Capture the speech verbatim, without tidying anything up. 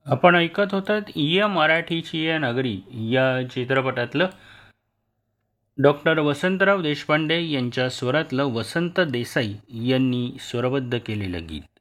आपण ऐकत होतात "इय मराठीची या नगरी" या चित्रपटातलं डॉक्टर वसंतराव देशपांडे यांच्या स्वरातलं वसंत देसाई यांनी स्वरबद्ध केलेलं गीत.